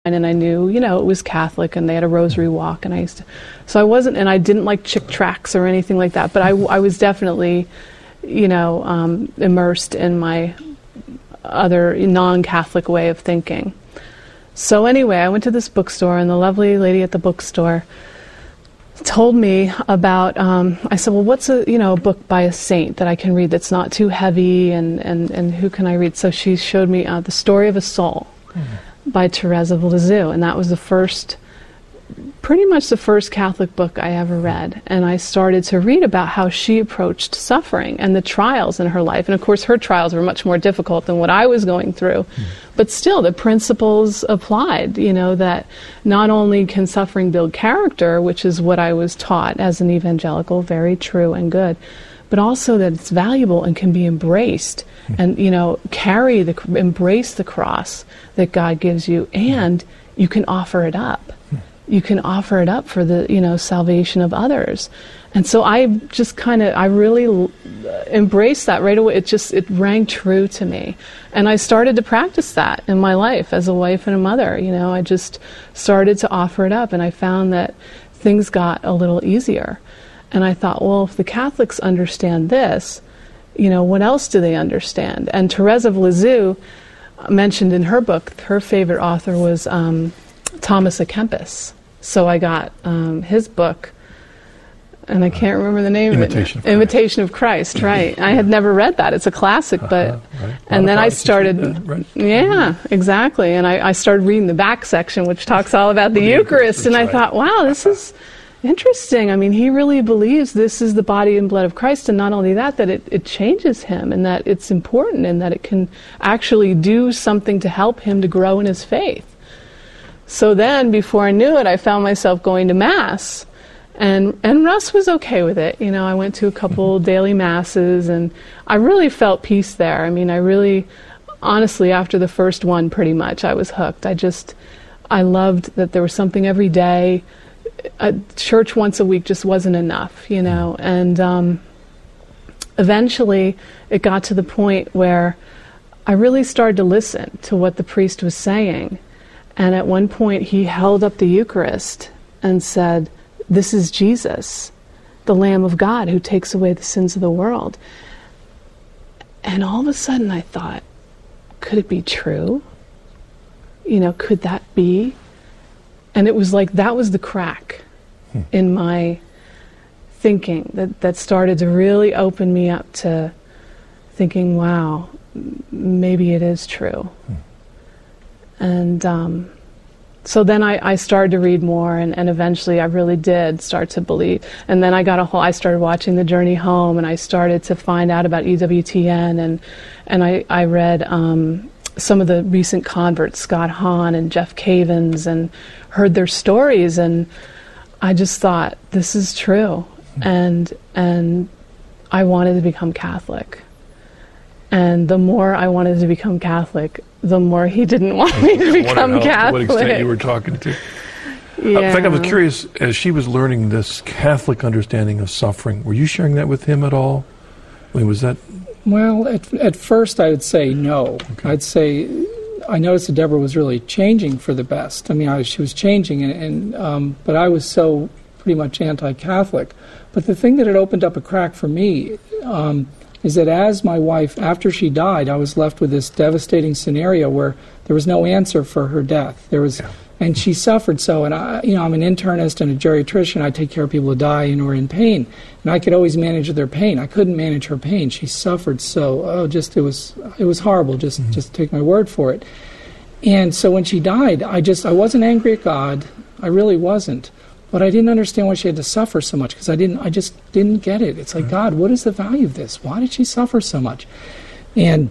and I knew, it was Catholic, and they had a rosary walk, and I didn't like Chick tracts or anything like that, but I was definitely, immersed in my other non-Catholic way of thinking. So anyway, I went to this bookstore, and the lovely lady at the bookstore told me about, I said, well, what's a book by a saint that I can read that's not too heavy, and who can I read? So she showed me The Story of a Soul by Thérèse of Lisieux, and that was pretty much the first Catholic book I ever read. And I started to read about how she approached suffering and the trials in her life. And of course her trials were much more difficult than what I was going through. But still, the principles applied, that not only can suffering build character, which is what I was taught as an evangelical, very true and good, but also that it's valuable and can be embraced, and embrace the cross that God gives you, and you can offer it up. You can offer it up for the salvation of others. And so I just I really embraced that right away. It rang true to me, and I started to practice that in my life as a wife and a mother. I just started to offer it up, and I found that things got a little easier. And I thought, well, if the Catholics understand this, what else do they understand? And Thérèse of Lisieux mentioned in her book, her favorite author was Thomas à Kempis. So I got his book, and I can't remember the name of it. Imitation of Christ, right. I had never read that. It's a classic, but... Right. And then I started... Right. Yeah, exactly. And I started reading the back section, which talks all about the Eucharist, and I thought, wow, this is... interesting. I mean, he really believes this is the body and blood of Christ, and not only that it changes him, and that it's important, and that it can actually do something to help him to grow in his faith. So then, before I knew it, I found myself going to Mass, and Russ was okay with it. I went to a couple daily Masses, and I really felt peace there. I mean, I really, honestly, after the first one, pretty much, I was hooked. I loved that there was something every day. A church once a week just wasn't enough, and eventually it got to the point where I really started to listen to what the priest was saying, and at one point he held up the Eucharist and said, "This is Jesus, the Lamb of God who takes away the sins of the world." And all of a sudden I thought, could it be true? Could that be? And it was like that was the crack in my thinking that started to really open me up to thinking, wow, maybe it is true. And so then I started to read more, and eventually I really did start to believe. And then I started watching The Journey Home, and I started to find out about EWTN, and I read some of the recent converts, Scott Hahn and Jeff Cavins, and heard their stories, and I just thought, this is true. And I wanted to become Catholic. And the more I wanted to become Catholic, the more he didn't want me to become Catholic. To what extent you were talking to. Yeah. In fact, I was curious, as she was learning this Catholic understanding of suffering, were you sharing that with him at all? I mean, was that... Well, at first I would say no. Okay. I'd say I noticed that Deborah was really changing for the best. I mean, she was changing, but I was so pretty much anti-Catholic. But the thing that had opened up a crack for me is that as my wife, after she died, I was left with this devastating scenario where there was no answer for her death. And she suffered so, and I'm an internist and a geriatrician. I take care of people who die and are in pain, and I could always manage their pain. I couldn't manage her pain. She suffered so. It was horrible. Just take my word for it. And so when she died, I wasn't angry at God. I really wasn't, but I didn't understand why she had to suffer so much, because I just didn't get it. It's like, God, what is the value of this? Why did she suffer so much? And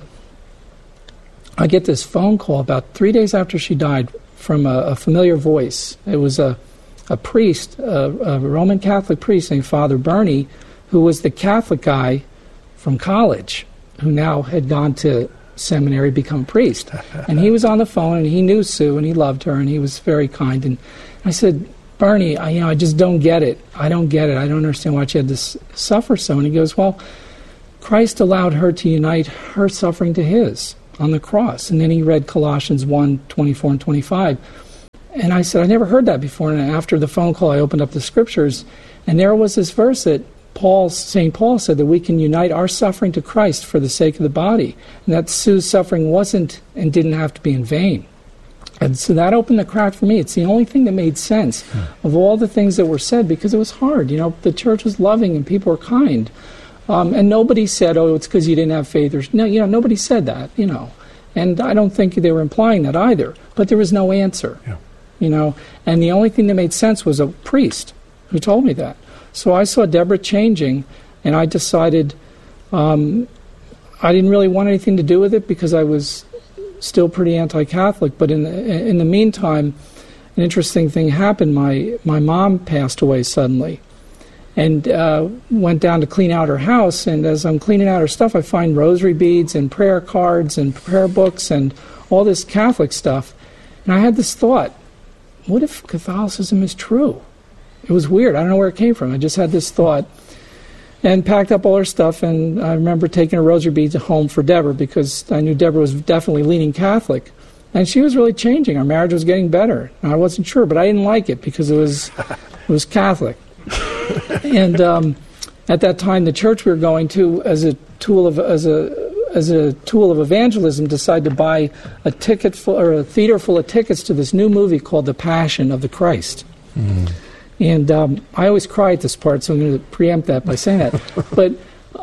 I get this phone call about 3 days after she died from a familiar voice. It was a priest, a Roman Catholic priest named Father Bernie, who was the Catholic guy from college, who now had gone to seminary, become a priest. And he was on the phone, and he knew Sue, and he loved her, and he was very kind. And I said, Bernie, I just don't get it. I don't get it. I don't understand why she had to suffer so. And he goes, well, Christ allowed her to unite her suffering to his on the cross. And then he read Colossians 1:24 and 25. And I said, I never heard that before. And after the phone call, I opened up the scriptures, and there was this verse that St. Paul said that we can unite our suffering to Christ for the sake of the body, and that Sue's suffering wasn't and didn't have to be in vain. And so that opened the crack for me. It's the only thing that made sense of all the things that were said, because it was hard. You know, the church was loving and people were kind. And nobody said, oh, it's because you didn't have faith. Or, no, you know, nobody said that, you know. And I don't think they were implying that either. But there was no answer, you know. And the only thing that made sense was a priest who told me that. So I saw Deborah changing, and I decided I didn't really want anything to do with it because I was still pretty anti-Catholic. But in the meantime, an interesting thing happened. My mom passed away suddenly, and went down to clean out her house. And as I'm cleaning out her stuff, I find rosary beads and prayer cards and prayer books and all this Catholic stuff. And I had this thought, what if Catholicism is true? It was weird. I don't know where it came from. I just had this thought. And packed up all her stuff, and I remember taking her rosary beads home for Deborah because I knew Deborah was definitely leaning Catholic. And she was really changing. Our marriage was getting better. And I wasn't sure, but I didn't like it because it was Catholic. And at that time, the church we were going to, as a tool of evangelism, decided to buy a theater full of tickets to this new movie called The Passion of the Christ. Mm-hmm. And I always cry at this part, so I'm going to preempt that by saying that. But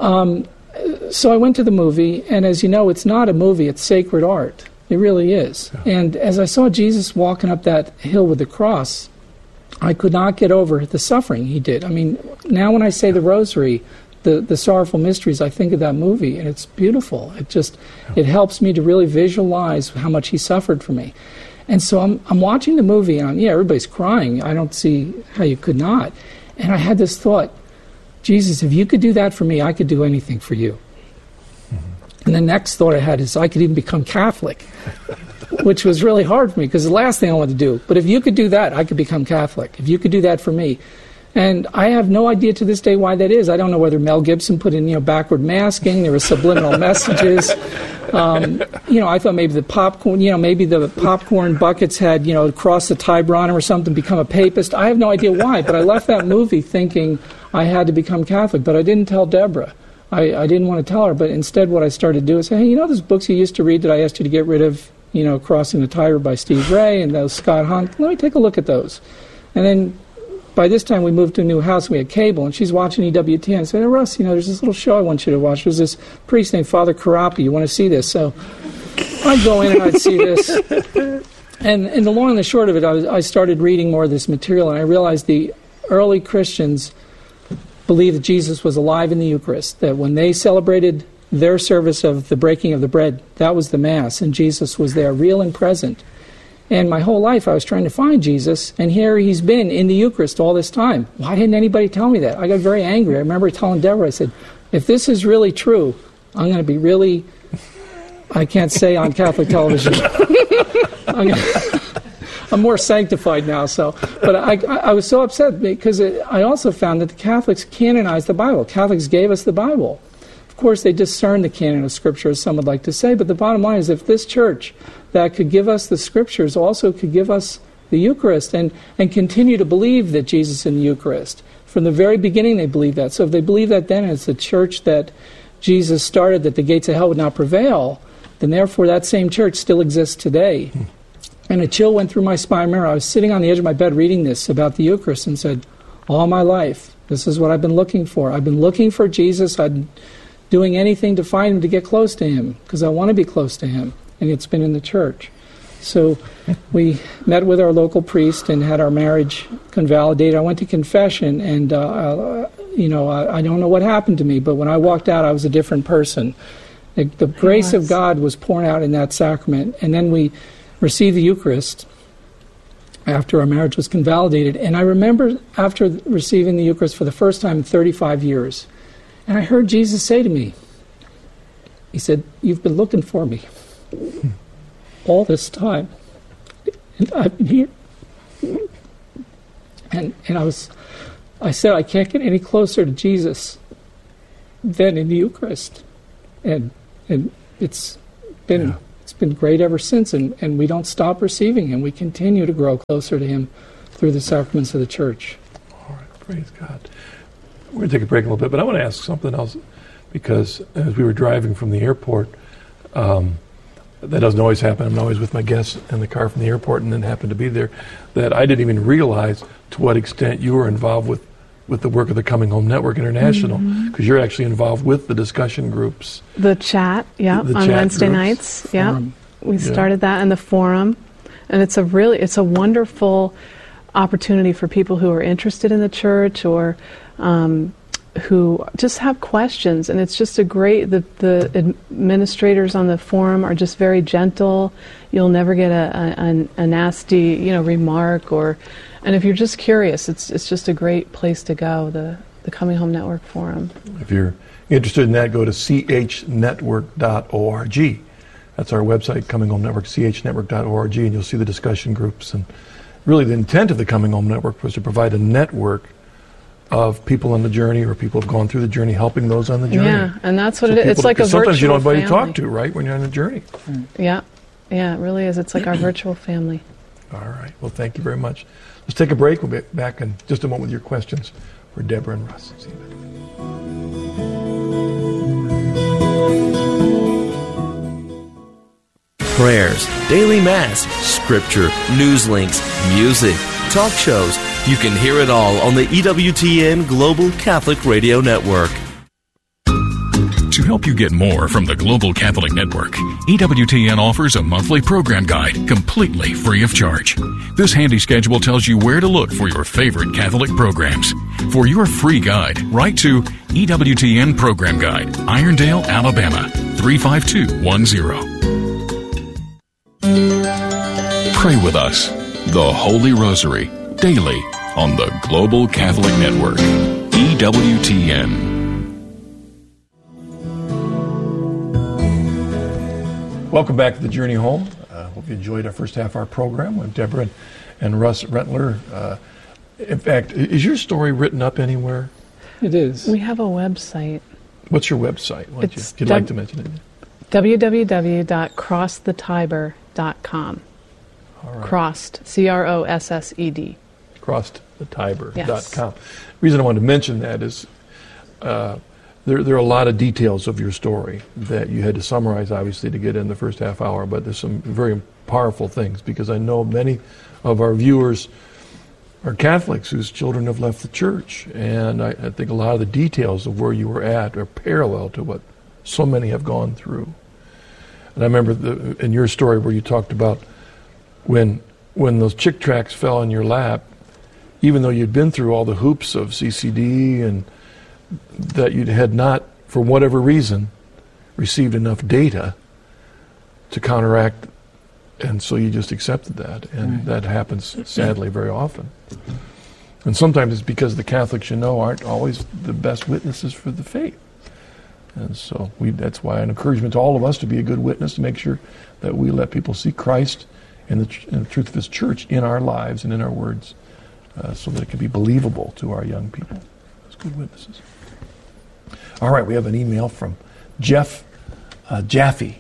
so I went to the movie, and as you know, it's not a movie, it's sacred art. It really is. Yeah. And as I saw Jesus walking up that hill with the cross, I could not get over the suffering he did. I mean, now when I say the rosary, the sorrowful mysteries, I think of that movie, and it's beautiful. It helps me to really visualize how much he suffered for me. And so I'm watching the movie, and everybody's crying. I don't see how you could not. And I had this thought, Jesus, if you could do that for me, I could do anything for you. Mm-hmm. And the next thought I had is I could even become Catholic, which was really hard for me because the last thing I wanted to do. But if you could do that, I could become Catholic. If you could do that for me. And I have no idea to this day why that is. I don't know whether Mel Gibson put in, backward masking. There were subliminal messages. I thought maybe the popcorn buckets had, crossed the Tiburon or something, become a papist. I have no idea why, but I left that movie thinking I had to become Catholic. But I didn't tell Deborah. I didn't want to tell her. But instead what I started to do is say, hey, those books you used to read that I asked you to get rid of, Crossing the Tiber by Steve Ray and those Scott Hahn, let me take a look at those. And then by this time, we moved to a new house, and we had cable, and she's watching EWTN. I said, hey, Russ, there's this little show I want you to watch. There's this priest named Father Karapi. You want to see this? So I'd go in and I'd see this. And the long and the short of it, I started reading more of this material, and I realized the early Christians believed that Jesus was alive in the Eucharist, that when they celebrated their service of the breaking of the bread, that was the Mass, and Jesus was there, real and present. And my whole life I was trying to find Jesus, and here he's been in the Eucharist all this time. Why didn't anybody tell me that? I got very angry. I remember telling Deborah, I said, if this is really true, I'm going to be really, I can't say on Catholic television. I'm more sanctified now, but I was so upset because I also found that the Catholics canonized the Bible. Catholics gave us the Bible. Of course, they discern the canon of Scripture, as some would like to say, but the bottom line is if this church that could give us the Scriptures also could give us the Eucharist and continue to believe that Jesus is in the Eucharist. From the very beginning they believed that. So if they believe that then it's the church that Jesus started, that the gates of hell would not prevail, then therefore that same church still exists today. And a chill went through my spine. I remember I was sitting on the edge of my bed reading this about the Eucharist and said, all my life, this is what I've been looking for. I've been looking for Jesus. I've been doing anything to find him, to get close to him, because I want to be close to him. And it's been in the church. So we met with our local priest and had our marriage convalidated. I went to confession, and I don't know what happened to me, but when I walked out, I was a different person. The grace of God was poured out in that sacrament, and then we received the Eucharist after our marriage was convalidated. And I remember after receiving the Eucharist for the first time in 35 years, and I heard Jesus say to me, he said, you've been looking for me all this time, and I've been here. And I said, I can't get any closer to Jesus than in the Eucharist. And it's been it's been great ever since, and we don't stop receiving Him. We continue to grow closer to Him through the sacraments of the Church. All right, praise God. We're going to take a break a little bit, but I want to ask something else, because as we were driving from the airport, that doesn't always happen. I'm always with my guests in the car from the airport and then happen to be there, that I didn't even realize to what extent you were involved with the work of the Coming Home Network International, because you're actually involved with the discussion groups. The chat, on chat Wednesday groups. nights, we started that in the forum, and it's a wonderful opportunity for people who are interested in the church or who just have questions, and it's just the administrators on the forum are just very gentle. You'll never get a nasty remark, and if you're just curious, it's just a great place to go, the Coming Home Network forum. If you're interested in that, go to chnetwork.org. That's our website, Coming Home Network, chnetwork.org, and you'll see the discussion groups. And really the intent of the Coming Home Network was to provide a network of people on the journey, or people who have gone through the journey, helping those on the journey. Yeah, and that's what it is. It's like a virtual sometimes you don't have anybody to family. talk to, right, when you're on a journey. Yeah, it really is. It's like our virtual family. All right. Well, thank you very much. Let's take a break. We'll be back in just a moment with your questions for Deborah and Russ. See you in a minute. Prayers, daily mass, scripture, news links, music, talk shows. You can hear it all on the EWTN Global Catholic Radio Network. To help you get more from the Global Catholic Network, EWTN offers a monthly program guide completely free of charge. This handy schedule tells you where to look for your favorite Catholic programs. For your free guide, write to EWTN Program Guide, Irondale, Alabama, 35210. Pray with us, the Holy Rosary, daily on the Global Catholic Network, EWTN. Welcome back to the Journey Home. Hope you enjoyed our first half of our program with Deborah and Russ Rentler. In fact, is your story written up anywhere? It is. We have a website. What's your website? If you'd like to mention it. www.crossthetibor.com. All right. Crossed, CROSSED. CrossedTheTiber.com. Yes. The reason I wanted to mention that is there are a lot of details of your story that you had to summarize, obviously, to get in the first half hour, but there's some very powerful things, because I know many of our viewers are Catholics whose children have left the church, and I think a lot of the details of where you were at are parallel to what so many have gone through. And I remember in your story where you talked about when those Chick tracts fell in your lap, even though you'd been through all the hoops of CCD and that you had not, for whatever reason, received enough data to counteract, and so you just accepted that. And that happens, sadly, very often. And sometimes it's because the Catholics you know aren't always the best witnesses for the faith. And so that's why an encouragement to all of us to be a good witness, to make sure that we let people see Christ and the truth of His church in our lives and in our words, so that it can be believable to our young people as good witnesses. All right, we have an email from Jeff Jaffe.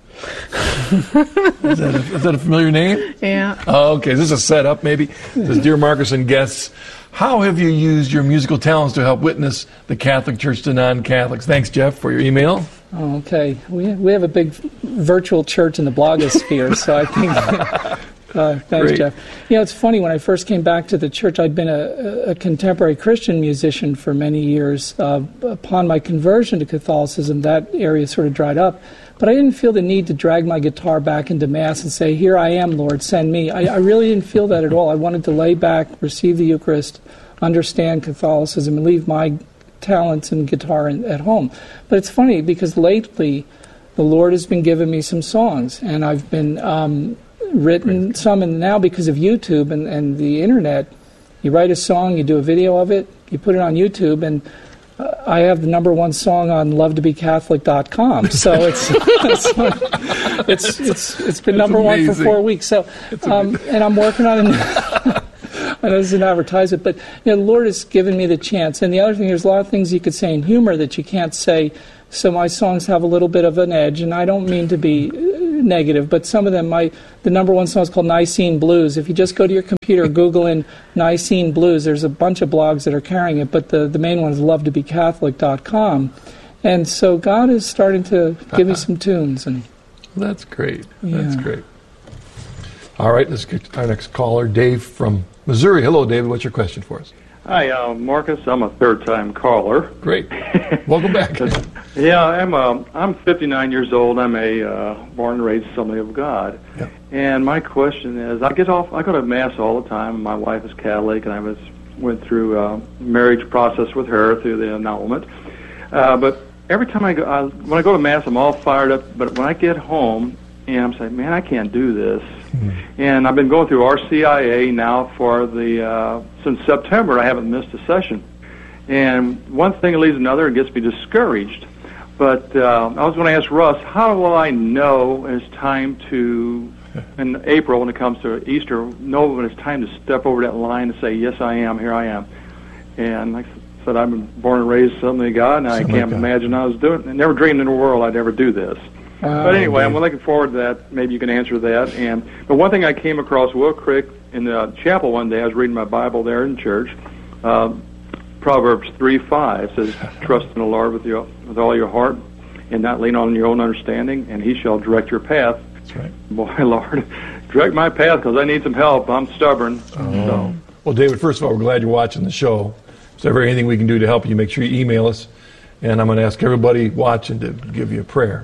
Is that a familiar name? Yeah. Oh, okay. Is this a setup, maybe? It says, Dear Marcus and guests, how have you used your musical talents to help witness the Catholic Church to non-Catholics? Thanks, Jeff, for your email. Oh, okay. We have a big virtual church in the blogosphere, so I think... thanks, Great. Jeff. It's funny, when I first came back to the church, I'd been a contemporary Christian musician for many years. Upon my conversion to Catholicism, that area sort of dried up. But I didn't feel the need to drag my guitar back into Mass and say, here I am, Lord, send me. I really didn't feel that at all. I wanted to lay back, receive the Eucharist, understand Catholicism, and leave my talents and guitar at home. But it's funny, because lately the Lord has been giving me some songs, and I've been written some, and now because of YouTube and the Internet, you write a song, you do a video of it, you put it on YouTube, and I have the number one song on loveToBeCatholic.com. So it's been number one for 4 weeks. So and I'm working on it. I know this is an advertisement, but the Lord has given me the chance. And the other thing, there's a lot of things you could say in humor that you can't say. So my songs have a little bit of an edge, and I don't mean to be negative, but some of them, the number one song is called Nicene Blues. If you just go to your computer, Google in Nicene Blues, there's a bunch of blogs that are carrying it, but the main one is lovetobecatholic.com. And so God is starting to give me some tunes. And that's great. That's great. All right, let's get our next caller, Dave from Missouri. Hello, David. What's your question for us? Hi, Marcus. I'm a third-time caller. Great. Welcome back. Yeah, I'm 59 years old. I'm a born and raised Assembly of God. Yeah. And my question is, I go to Mass all the time. My wife is Catholic, and I went through a marriage process with her through the annulment. But every time when I go to Mass, I'm all fired up. But when I get home, and I'm saying, man, I can't do this. Mm-hmm. And I've been going through RCIA now for since September. I haven't missed a session. And one thing leads to another. It gets me discouraged. But I was going to ask Russ, how will I know it's time to, in April when it comes to Easter, know when it's time to step over that line and say, yes, I am, here I am. And like I said, I've been born and raised Assembly of God, and I can't imagine I was doing it. I never dreamed in the world I'd ever do this. But anyway, I'm looking forward to that. Maybe you can answer that. But one thing I came across Will Crick in the chapel one day, I was reading my Bible there in church. Proverbs 3:5 says, "Trust in the Lord with all your heart, and not lean on your own understanding, and He shall direct your path." That's right. Boy, Lord, direct my path because I need some help. I'm stubborn. So. Well, David, first of all, we're glad you're watching the show. If there's ever anything we can do to help you, make sure you email us. And I'm going to ask everybody watching to give you a prayer.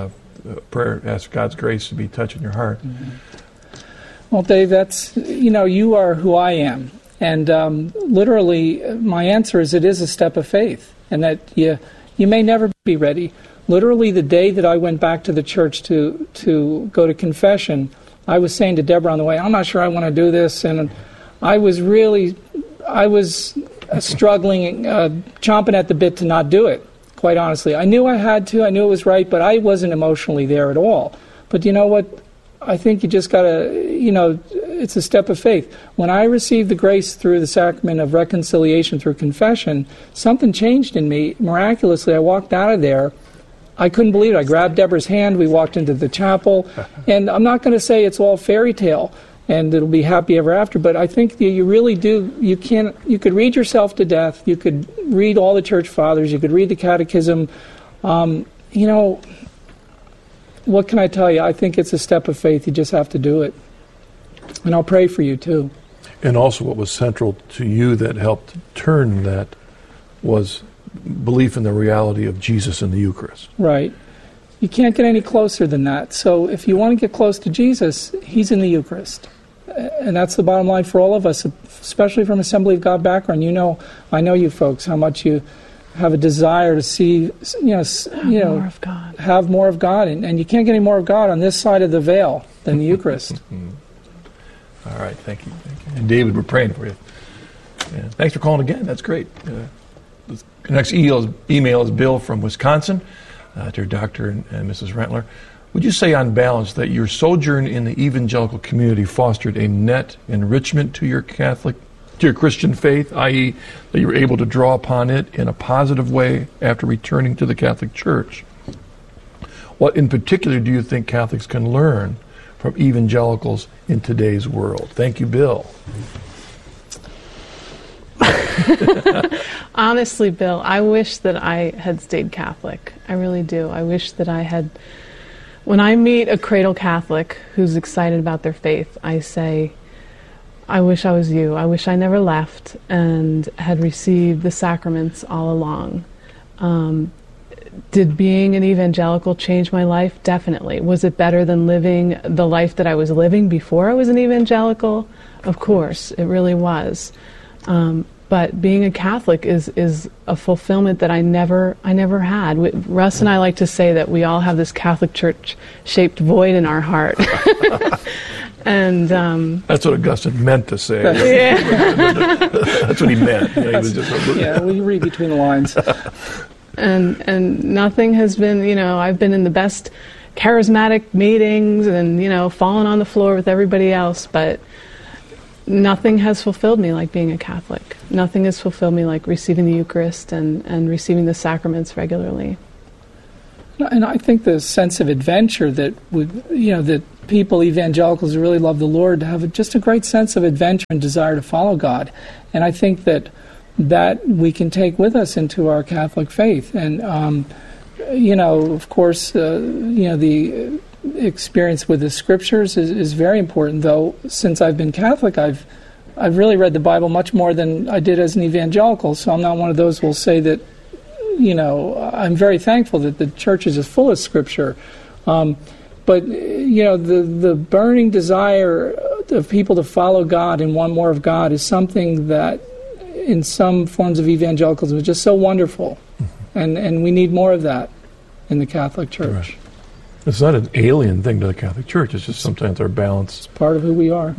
Ask God's grace to be touching your heart. Mm-hmm. Well, Dave, you are who I am. And literally, my answer is it is a step of faith. And that you may never be ready. Literally, the day that I went back to the church to go to confession, I was saying to Deborah on the way, I'm not sure I want to do this. And I was struggling, chomping at the bit to not do it, quite honestly. I knew I had to, I knew it was right, but I wasn't emotionally there at all. But you know what? I think you just got to, it's a step of faith. When I received the grace through the sacrament of reconciliation through confession, something changed in me. Miraculously, I walked out of there. I couldn't believe it. I grabbed Deborah's hand. We walked into the chapel. And I'm not going to say it's all fairy tale and it'll be happy ever after, but I think you really do. You could read yourself to death. You could read all the church fathers. You could read the catechism. What can I tell you? I think it's a step of faith. You just have to do it. And I'll pray for you, too. And also what was central to you that helped turn that was belief in the reality of Jesus in the Eucharist. Right. You can't get any closer than that. So if you want to get close to Jesus, He's in the Eucharist. And that's the bottom line for all of us, especially from Assembly of God background. I know you folks, how much you have a desire to see, more of God. Have more of God. And you can't get any more of God on this side of the veil than the Eucharist. All right, thank you. And David, we're praying for you. Yeah. Thanks for calling again. That's great. The next email is Bill from Wisconsin, to Dr. and Mrs. Rentler. Would you say on balance that your sojourn in the evangelical community fostered a net enrichment to your Christian faith, i.e. that you were able to draw upon it in a positive way after returning to the Catholic Church? What in particular do you think Catholics can learn from evangelicals in today's world? Thank you, Bill. Honestly, Bill, I wish that I had stayed Catholic. I really do. I wish that I had. When I meet a cradle Catholic who's excited about their faith, I say, I wish I was you. I wish I never left and had received the sacraments all along. Did being an evangelical change my life? Definitely. Was it better than living the life that I was living before I was an evangelical? Of course, it really was. But being a Catholic is a fulfillment that I never had. Russ and I like to say that we all have this Catholic Church-shaped void in our heart. And that's what Augustine meant to say. Yeah. That's what he meant. We read between the lines. And nothing has been, I've been in the best charismatic meetings and, fallen on the floor with everybody else, but nothing has fulfilled me like being a Catholic. Nothing has fulfilled me like receiving the Eucharist and receiving the sacraments regularly. And I think the sense of adventure that that people, evangelicals who really love the Lord, have just a great sense of adventure and desire to follow God. And I think that we can take with us into our Catholic faith. And, of course, the experience with the Scriptures is very important, though since I've been Catholic, I've really read the Bible much more than I did as an evangelical, so I'm not one of those who will say that, I'm very thankful that the Church is full of Scripture. But, the burning desire of people to follow God and want more of God is something that in some forms of evangelicalism is just so wonderful. And we need more of that in the Catholic Church. Right. It's not an alien thing to the Catholic Church. It's just sometimes our balance. It's part of who we are.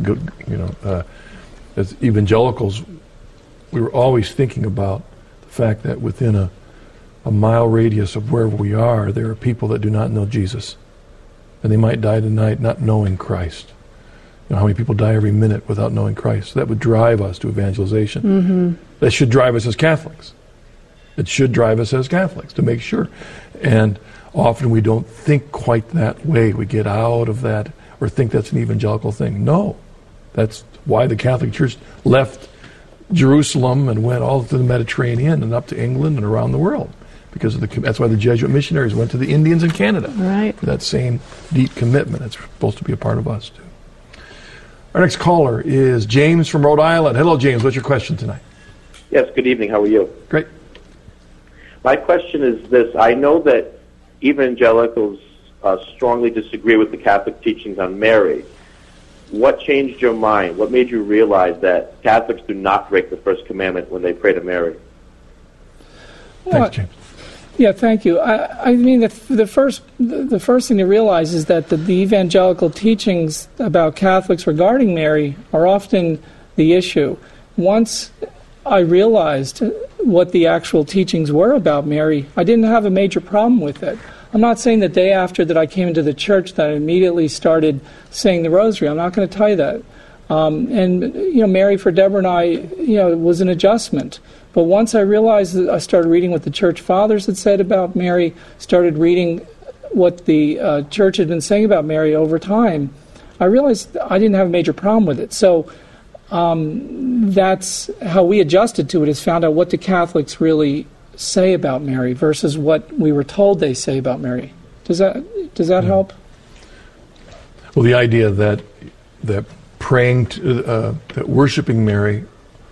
As evangelicals, we were always thinking about the fact that within a mile radius of wherever we are, there are people that do not know Jesus. And they might die tonight not knowing Christ. You know how many people die every minute without knowing Christ? That would drive us to evangelization. Mm-hmm. That should drive us as Catholics. It should drive us as Catholics to make sure. And often we don't think quite that way. We get out of that or think that's an evangelical thing. No. That's why the Catholic Church left Jerusalem and went all to the Mediterranean and up to England and around the world. Because that's why the Jesuit missionaries went to the Indians in Canada. Right. For that same deep commitment. It's supposed to be a part of us, too. Our next caller is James from Rhode Island. Hello, James. What's your question tonight? Yes, good evening. How are you? Great. My question is this. I know that evangelicals strongly disagree with the Catholic teachings on Mary. What changed your mind? What made you realize that Catholics do not break the first commandment when they pray to Mary? Thanks, James. Yeah, thank you. I mean, the first thing to realize is that the evangelical teachings about Catholics regarding Mary are often the issue. Once I realized what the actual teachings were about Mary, I didn't have a major problem with it. I'm not saying the day after that I came into the church that I immediately started saying the Rosary. I'm not going to tell you that. Mary for Deborah and I, was an adjustment. But once I realized that I started reading what the Church Fathers had said about Mary, started reading what the Church had been saying about Mary over time, I realized I didn't have a major problem with it. So that's how we adjusted to it, is found out what the Catholics really say about Mary versus what we were told they say about Mary. Does that help? Well, the idea that praying to, that worshiping Mary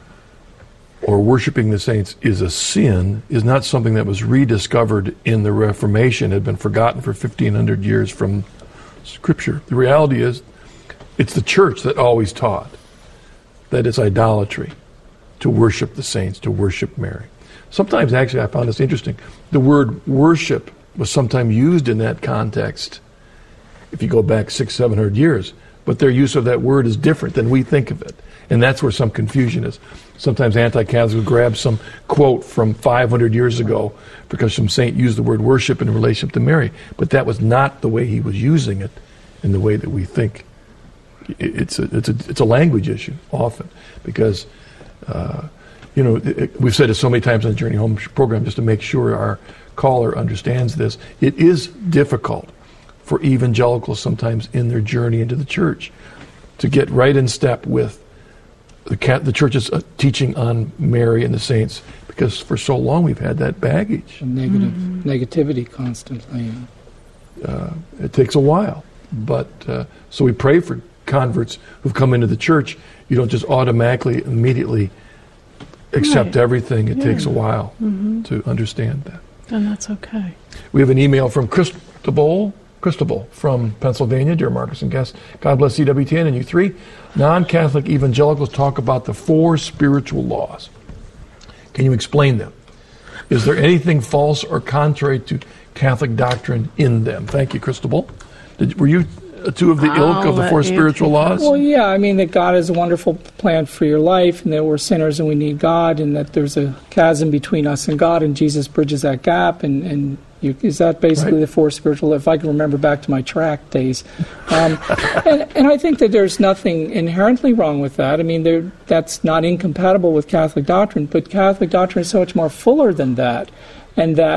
or worshiping the saints is a sin is not something that was rediscovered in the Reformation, had been forgotten for 1,500 years from Scripture. The reality is, it's the Church that always taught that it's idolatry to worship the saints, to worship Mary. Sometimes, actually, I found this interesting. The word worship was sometimes used in that context, if you go back 600-700 years, but their use of that word is different than we think of it. And that's where some confusion is. Sometimes anti-Catholics will grab some quote from 500 years ago because some saint used the word worship in relation to Mary, but that was not the way he was using it in the way that we think. It's a language issue often because, we've said it so many times on the Journey Home program just to make sure our caller understands this. It is difficult for evangelicals sometimes in their journey into the church to get right in step with the church's teaching on Mary and the saints, because for so long we've had that baggage. Negativity constantly. It takes a while. But so we pray for converts who've come into the church. You don't just automatically, immediately accept everything. It takes a while to understand that. And that's okay. We have an email from Cristobal from Pennsylvania. Dear Marcus and guests, God bless CWTN and you three. Non-Catholic evangelicals talk about the 4 spiritual laws. Can you explain them? Is there anything false or contrary to Catholic doctrine in them? Thank you, Cristobal. Were you two of the ilk of the 4 spiritual laws? Well, yeah, I mean that God has a wonderful plan for your life, and that we're sinners and we need God, and that there's a chasm between us and God, and Jesus bridges that gap, and is that basically the 4 spiritual? If I can remember back to my track days, and I think that there's nothing inherently wrong with that. I mean, that's not incompatible with Catholic doctrine, but Catholic doctrine is so much more fuller than that, and that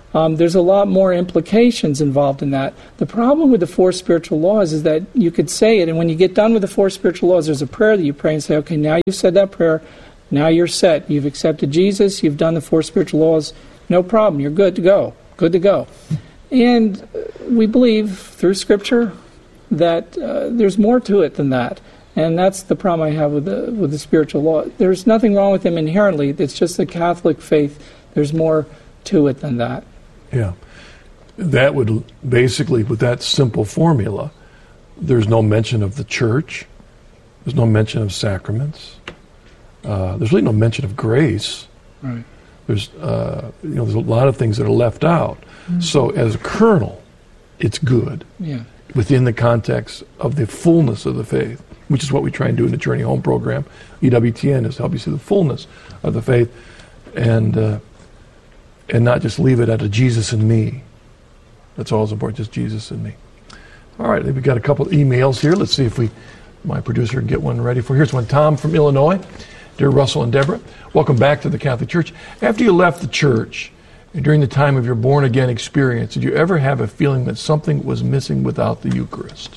There's a lot more implications involved in that. The problem with the 4 spiritual laws is that you could say it, and when you get done with the 4 spiritual laws, there's a prayer that you pray and say, okay, now you've said that prayer, now you're set. You've accepted Jesus, you've done the 4 spiritual laws, no problem, you're good to go. Good to go. And we believe through Scripture that there's more to it than that. And that's the problem I have with the spiritual law. There's nothing wrong with them inherently. It's just the Catholic faith. There's more to it than that. Yeah. That would basically, with that simple formula, there's no mention of the church. There's no mention of sacraments. There's really no mention of grace. Right. There's there's a lot of things that are left out. Mm-hmm. So as a kernel, it's good. Yeah. Within the context of the fullness of the faith, which is what we try and do in the Journey Home program. EWTN is to help you see the fullness of the faith, and not just leave it at a Jesus and me. That's all that's important, just Jesus and me. All right, we've got a couple of emails here. Let's see if my producer can get one ready for. Here's one. Tom from Illinois. Dear Russell and Deborah, welcome back to the Catholic Church. After you left the church, and during the time of your born-again experience, did you ever have a feeling that something was missing without the Eucharist?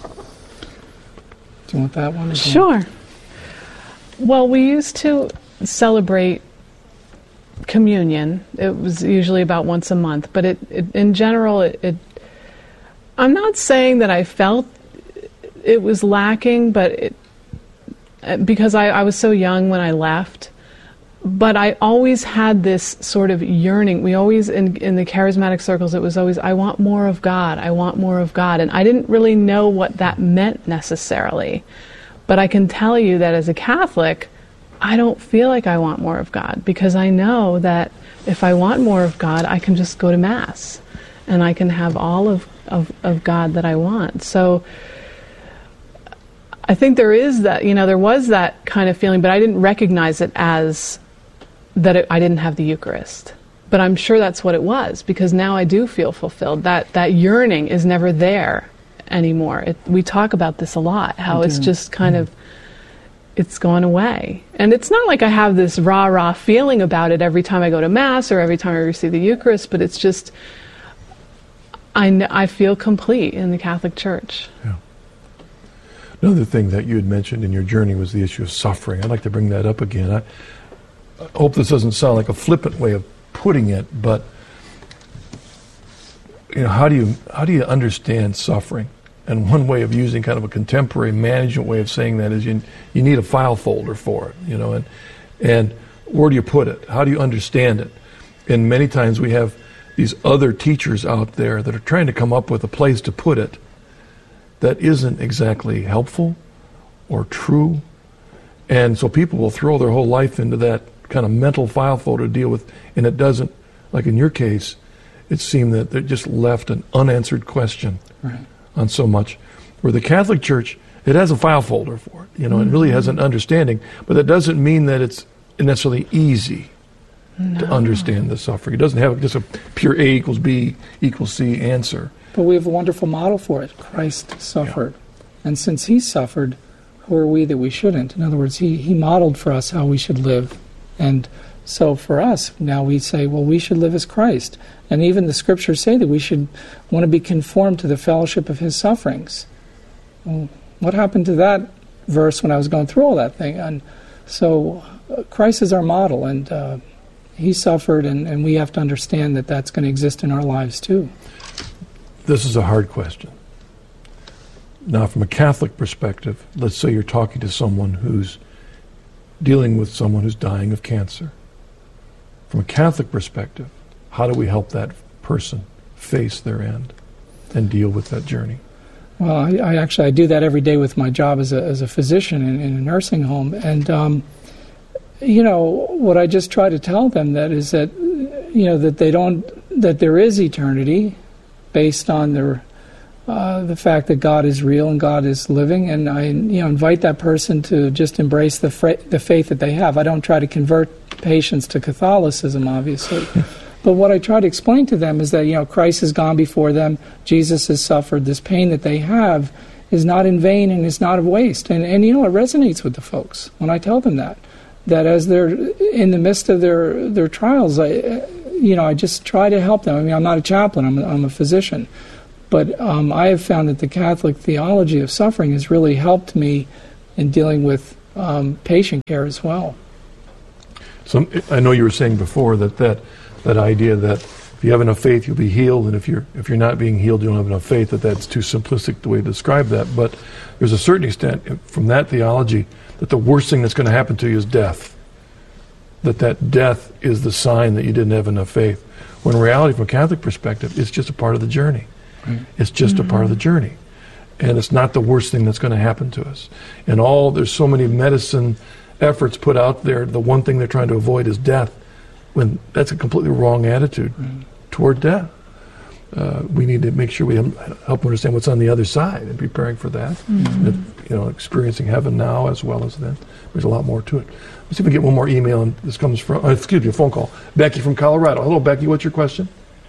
Do you want that one? Sure. Well, we used to celebrate communion. It was usually about once a month, but in general, I'm not saying that I felt it was lacking, but because I was so young when I left. But I always had this sort of yearning. We always, in the charismatic circles, it was always, I want more of God, I want more of God. And I didn't really know what that meant necessarily. But I can tell you that as a Catholic, I don't feel like I want more of God, because I know that if I want more of God, I can just go to Mass, and I can have all of God that I want. So I think there is that, there was that kind of feeling, but I didn't recognize it as that I didn't have the Eucharist. But I'm sure that's what it was, because now I do feel fulfilled. That yearning is never there anymore. We talk about this a lot, how it's just kind of, it's gone away. And it's not like I have this rah-rah feeling about it every time I go to Mass or every time I receive the Eucharist, but it's just, I feel complete in the Catholic Church. Yeah. Another thing that you had mentioned in your journey was the issue of suffering. I'd like to bring that up again. I hope this doesn't sound like a flippant way of putting it, but how do you understand suffering? And one way of using kind of a contemporary management way of saying that is you need a file folder for it, and where do you put it? How do you understand it? And many times we have these other teachers out there that are trying to come up with a place to put it that isn't exactly helpful or true. And so people will throw their whole life into that kind of mental file folder to deal with, and it doesn't, like in your case, it seemed that they just left an unanswered question on so much. Where the Catholic Church, it has a file folder for it, it really has an understanding, but that doesn't mean that it's necessarily easy to understand the suffering. It doesn't have just a pure A equals B equals C answer. But we have a wonderful model for it. Christ suffered. Yeah. And since he suffered, who are we that we shouldn't? In other words, he modeled for us how we should live. And so for us, now we say, well, we should live as Christ. And even the Scriptures say that we should want to be conformed to the fellowship of his sufferings. Well, what happened to that verse when I was going through all that thing? And so Christ is our model, and he suffered, and we have to understand that that's going to exist in our lives too. This is a hard question. Now, from a Catholic perspective, let's say you're talking to someone who's dealing with someone who's dying of cancer. From a Catholic perspective, how do we help that person face their end and deal with that journey? Well, I do that every day with my job as a physician in a nursing home. And, what I just try to tell them that is that, that there is eternity, based on the fact that God is real and God is living, and I invite that person to just embrace the faith that they have. I don't try to convert patients to Catholicism, obviously, but what I try to explain to them is that Christ has gone before them, Jesus has suffered. This pain that they have is not in vain and is not of waste, and it resonates with the folks when I tell them that as they're in the midst of their trials. I just try to help them. I mean, I'm not a chaplain, I'm a physician. But I have found that the Catholic theology of suffering has really helped me in dealing with patient care as well. So I know you were saying before that idea that if you have enough faith, you'll be healed, and if you're not being healed, you don't have enough faith. That's too simplistic the way to describe that. But there's a certain extent from that theology that the worst thing that's going to happen to you is death. That death is the sign that you didn't have enough faith. When in reality, from a Catholic perspective, it's just a part of the journey. Right. It's just a part of the journey, and it's not the worst thing that's going to happen to us. And there's so many medicine efforts put out there. The one thing they're trying to avoid is death, when that's a completely wrong attitude toward death. We need to make sure we help understand what's on the other side and preparing for that. And, experiencing heaven now as well as then. There's a lot more to it. Let's see if we get one more email, and this comes from, a phone call. Becky from Colorado. Hello, Becky. What's your question?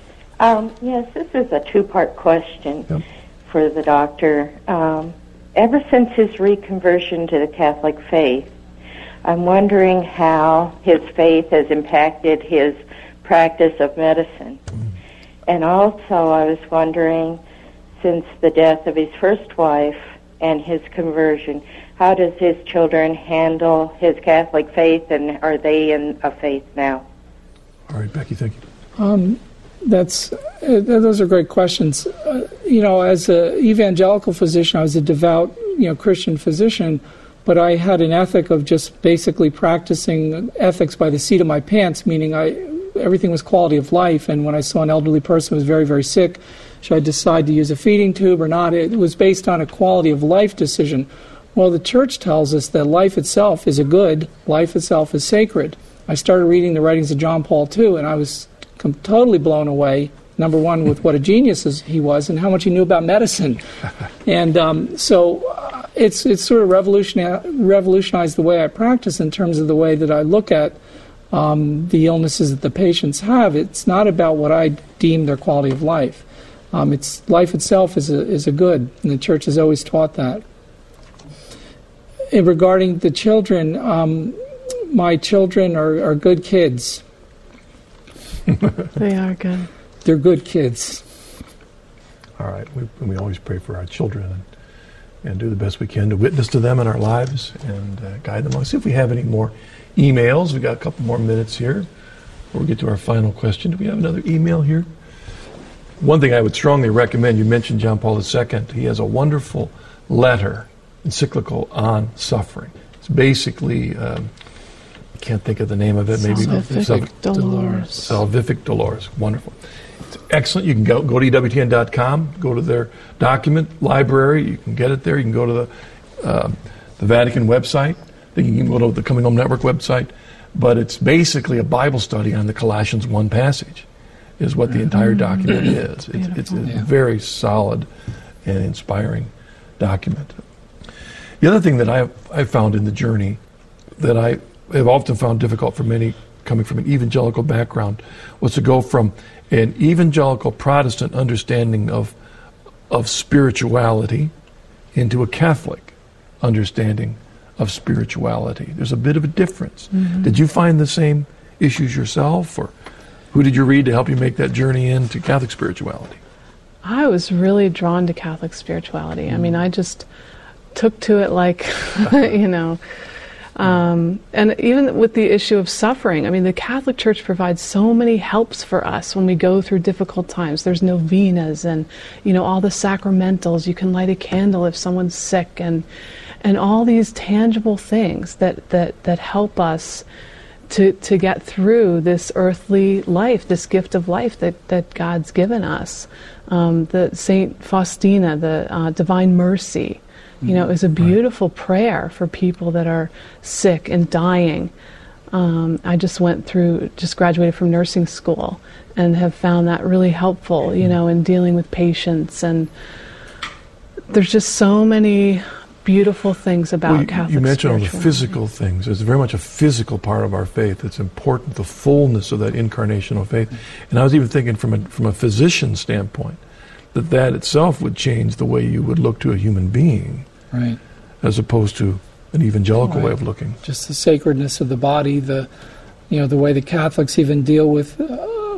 Yes, this is a two-part question for the doctor. Ever since his reconversion to the Catholic faith, I'm wondering how his faith has impacted his practice of medicine. And also I was wondering, since the death of his first wife and his conversion, how does his children handle his Catholic faith, and are they in a faith now? All right, Becky, thank you. Those are great questions. As an evangelical physician, I was a devout, Christian physician, but I had an ethic of just basically practicing ethics by the seat of my pants, meaning everything was quality of life. And when I saw an elderly person who was very, very sick, should I decide to use a feeding tube or not? It was based on a quality of life decision. Well, the Church tells us that life itself is a good, life itself is sacred. I started reading the writings of John Paul II, and I was totally blown away, number one, with what a genius he was and how much he knew about medicine. And so it's sort of revolutionized the way I practice in terms of the way that I look at the illnesses that the patients have. It's not about what I deem their quality of life. It's life itself is a good, and the Church has always taught that. Regarding the children, my children are good kids. They are good. They're good kids. All right. We always pray for our children and do the best we can to witness to them in our lives and guide them. Let's see if we have any more emails. We've got a couple more minutes here before we get to our final question. Do we have another email here? One thing I would strongly recommend, you mentioned John Paul II. He has a wonderful letter, encyclical on suffering. It's basically... I can't think of the name of it. Maybe Salvific Dolores. Wonderful. It's excellent. You can go to EWTN.com, go to their document library. You can get it there. You can go to the Vatican website. Then you can go to the Coming Home Network website. But it's basically a Bible study on the Colossians 1 passage is what the entire document is. It's a very solid and inspiring document. The other thing that I found in the journey that I have often found difficult for many coming from an evangelical background was to go from an evangelical Protestant understanding of spirituality into a Catholic understanding of spirituality. There's a bit of a difference. Did you find the same issues yourself, or who did you read to help you make that journey into Catholic spirituality? I was really drawn to Catholic spirituality. I mean, I just took to it like, and even with the issue of suffering, I mean, the Catholic Church provides so many helps for us when we go through difficult times. There's novenas and, all the sacramentals. You can light a candle if someone's sick, and all these tangible things that help us to get through this earthly life, this gift of life that God's given us. The Saint Faustina, the Divine Mercy, is a beautiful prayer for people that are sick and dying. I just graduated from nursing school and have found that really helpful, in dealing with patients. And there's just so many beautiful things about Catholic You mentioned all the physical things. It's very much a physical part of our faith. It's important, the fullness of that incarnational faith. And I was even thinking from a physician standpoint, that itself would change the way you would look to a human being. Right. As opposed to an evangelical way of looking. Just the sacredness of the body, the way the Catholics even deal with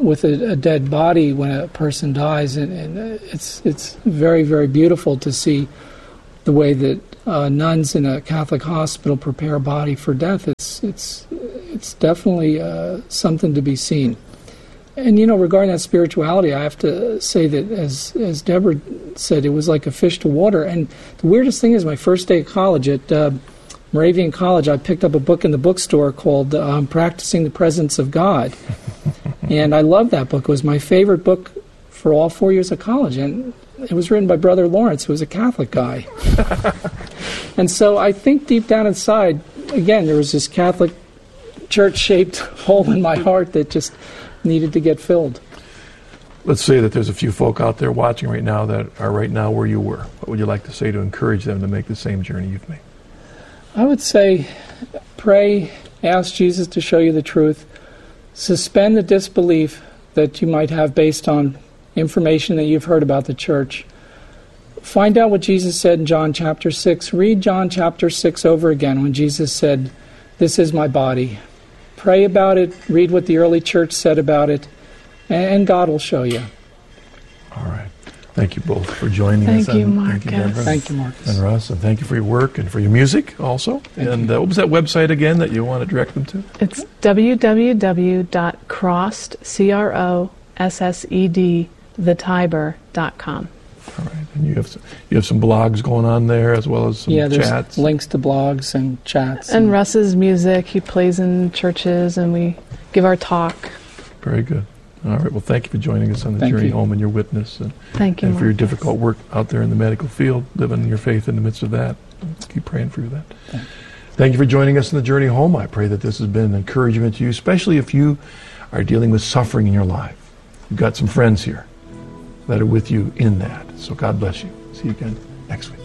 with a dead body when a person dies, and it's very, very beautiful to see the way that nuns in a Catholic hospital prepare a body for death. It's definitely something to be seen. And regarding that spirituality, I have to say that as Deborah said, it was like a fish to water. And the weirdest thing is, my first day of college at Moravian College, I picked up a book in the bookstore called Practicing the Presence of God. And I loved that book. It was my favorite book for all 4 years of college. And it was written by Brother Lawrence, who was a Catholic guy. And so I think deep down inside, again, there was this Catholic church-shaped hole in my heart that just needed to get filled. Let's say that there's a few folk out there watching right now that are right now where you were. What would you like to say to encourage them to make the same journey you've made? I would say pray, ask Jesus to show you the truth, suspend the disbelief that you might have based on information that you've heard about the church. Find out what Jesus said in John chapter 6. Read John chapter 6 over again when Jesus said, "This is my body." Pray about it, read what the early church said about it, and God will show you. All right. Thank you both for joining us. Thank you, Marcus. Thank you, Deborah. Thank you, Marcus. And Russ, and thank you for your work and for your music also. And what was that website again that you want to direct them to? It's www.crossedthetibor.com. All right. And you have some blogs going on there as well as some there's chats. Links to blogs and chats. And Russ's music, he plays in churches and we give our talk. Very good. All right. Well, thank you for joining us on the journey home and your witness. And thank you, and for your Marcus. difficult work out there in the medical field, living your faith in the midst of that. Keep praying for you that. Thank you for joining us in the journey home. I pray that this has been an encouragement to you, especially if you are dealing with suffering in your life. You've got some friends here that are with you in that. So God bless you. See you again next week.